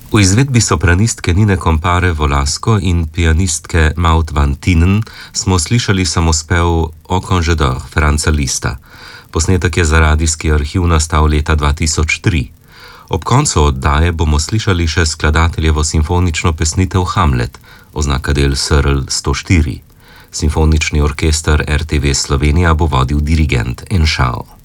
V izvedbi sopranistke Nine Compare Volasko in pianistke Maud van Tienen smo slišali samospev O Conjador Franza Lista. Posnetek je za radijski arhiv nastal leta 2003. Ob koncu oddaje bomo slišali še skladateljevo simfonično pesnitev Hamlet, oznaka del Searle 104. Simfonični orkester RTV Slovenija bo vodil dirigent Enšao.